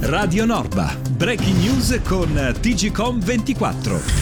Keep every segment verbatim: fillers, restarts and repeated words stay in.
Radio Norba, breaking news con T G Com ventiquattro.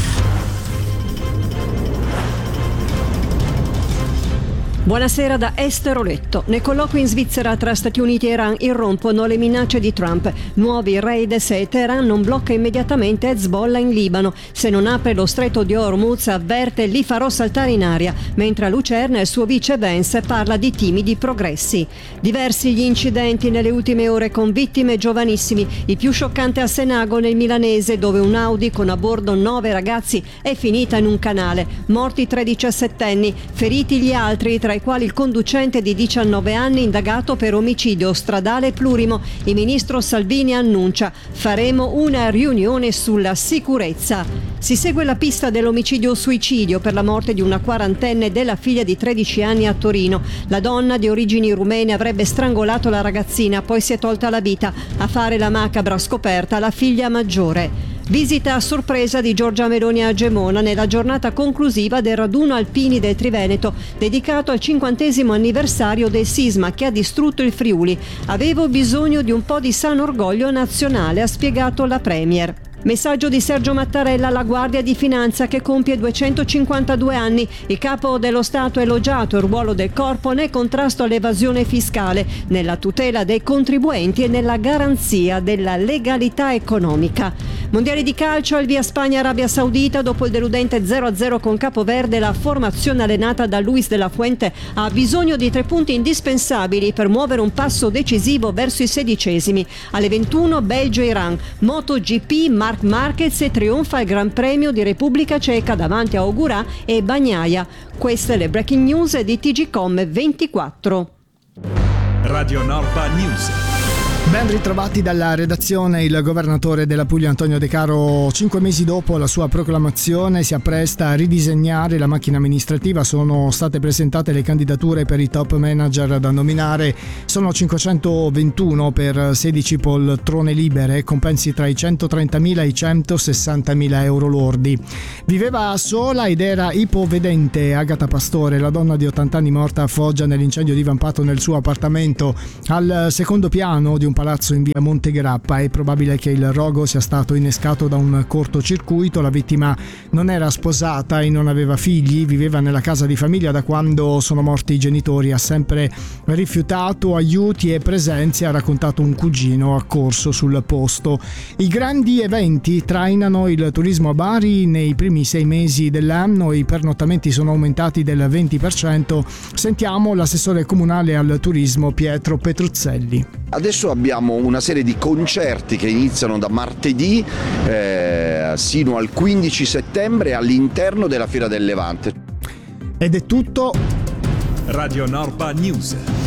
Buonasera da Esther Oletto. Nel colloquio in Svizzera tra Stati Uniti e Iran irrompono le minacce di Trump. Nuovi raid se Teheran non blocca immediatamente Hezbollah in Libano. Se non apre lo stretto di Hormuz, avverte, li farò saltare in aria, mentre a Lucerna il suo vice Vance parla di timidi progressi. Diversi gli incidenti nelle ultime ore con vittime giovanissimi. Il più scioccante a Senago nel milanese, dove un Audi con a bordo nove ragazzi è finita in un canale. Morti tre diciassettenni, feriti gli altri, tra i quali il conducente di diciannove anni indagato per omicidio stradale plurimo. Il ministro Salvini annuncia: faremo una riunione sulla sicurezza. Si segue la pista dell'omicidio-suicidio per la morte di una quarantenne della figlia di tredici anni a Torino. La donna di origini rumene avrebbe strangolato la ragazzina, poi si è tolta la vita. A fare la macabra scoperta la figlia maggiore. Visita a sorpresa di Giorgia Meloni a Gemona nella giornata conclusiva del raduno Alpini del Triveneto, dedicato al cinquantesimo anniversario del sisma che ha distrutto il Friuli. Avevo bisogno di un po' di sano orgoglio nazionale, ha spiegato la Premier. Messaggio di Sergio Mattarella alla Guardia di Finanza che compie duecentocinquantadue anni. Il capo dello Stato ha elogiato il ruolo del corpo nel contrasto all'evasione fiscale, nella tutela dei contribuenti e nella garanzia della legalità economica. Mondiali di calcio, al via Spagna-Arabia Saudita. Dopo il deludente zero a zero con Capoverde, la formazione allenata da Luis de la Fuente ha bisogno di tre punti indispensabili per muovere un passo decisivo verso i sedicesimi. Alle ventuno Belgio-Iran. MotoGP, Marc Marquez e trionfa il Gran Premio di Repubblica Ceca davanti a Ogura e Bagnaia. Queste le breaking news di T G Com ventiquattro. Radio Norba News. Ben ritrovati dalla redazione. Il governatore della Puglia Antonio De Caro, cinque mesi dopo la sua proclamazione, si appresta a ridisegnare la macchina amministrativa. Sono state presentate le candidature per i top manager da nominare. Sono cinquecentoventuno per sedici poltrone libere, compensi tra i centotrentamila e i centosessantamila euro lordi. Viveva sola ed era ipovedente Agata Pastore, la donna di ottanta anni morta a Foggia nell'incendio divampato nel suo appartamento al secondo piano di un palazzo in via Montegrappa. È probabile che il rogo sia stato innescato da un cortocircuito. La vittima non era sposata e non aveva figli, viveva nella casa di famiglia da quando sono morti i genitori, ha sempre rifiutato aiuti e presenze, ha raccontato un cugino accorso sul posto. I grandi eventi trainano il turismo a Bari. Nei primi sei mesi dell'anno i pernottamenti sono aumentati del venti per cento. Sentiamo l'assessore comunale al turismo Pietro Petruzzelli. Adesso abbiamo una serie di concerti che iniziano da martedì eh, sino al quindici settembre all'interno della Fiera del Levante. Ed è tutto. Radio Norba News.